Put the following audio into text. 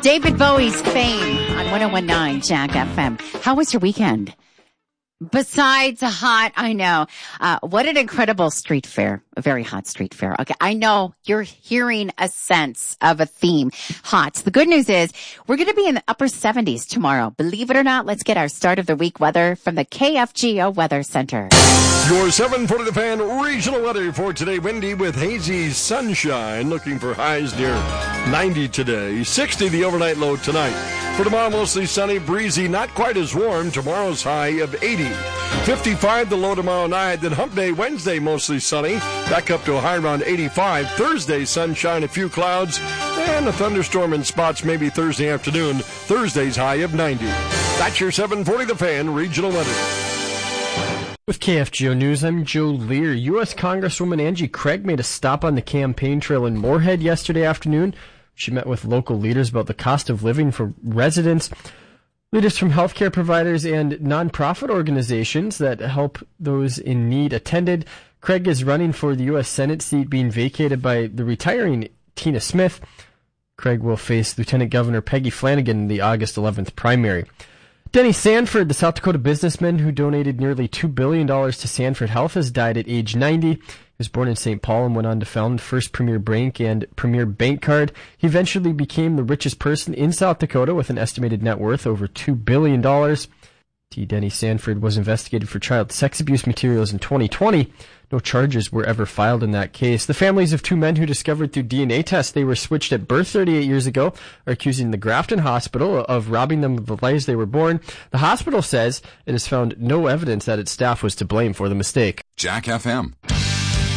David Bowie's Fame on 101.9 Jack FM. How was your weekend? Besides hot, I know. What an incredible street fair. A very hot street fair. Okay, I know you're hearing a sense of a theme. Hot. The good news is we're going to be in the upper 70s tomorrow. Believe it or not, let's get our start of the week weather from the KFGO Weather Center. Your 740 The Fan regional weather for today. Windy with hazy sunshine. Looking for highs near 90 today. 60 the overnight low tonight. For tomorrow, mostly sunny, breezy, not quite as warm. Tomorrow's high of 80. 55 the low tomorrow night. Then hump day Wednesday, mostly sunny. Back up to a high around 85. Thursday, sunshine, a few clouds. And a thunderstorm in spots maybe Thursday afternoon. Thursday's high of 90. That's your 740 The Fan regional weather. With KFGO News, I'm Joe Lear. U.S. Congresswoman Angie Craig made a stop on the campaign trail in Moorhead yesterday afternoon. She met with local leaders about the cost of living for residents. Leaders from healthcare providers and nonprofit organizations that help those in need attended. Craig is running for the U.S. Senate seat being vacated by the retiring Tina Smith. Craig will face Lieutenant Governor Peggy Flanagan in the August 11th primary. Denny Sanford, the South Dakota businessman who donated nearly $2 billion to Sanford Health, has died at age 90. He was born in St. Paul and went on to found First Premier Bank and Premier Bank Card. He eventually became the richest person in South Dakota with an estimated net worth over $2 billion. Denny Sanford was investigated for child sex abuse materials in 2020. No charges were ever filed in that case. The families of two men who discovered through DNA tests they were switched at birth 38 years ago are accusing the Grafton Hospital of robbing them of the lives they were born. The hospital says it has found no evidence that its staff was to blame for the mistake. Jack FM.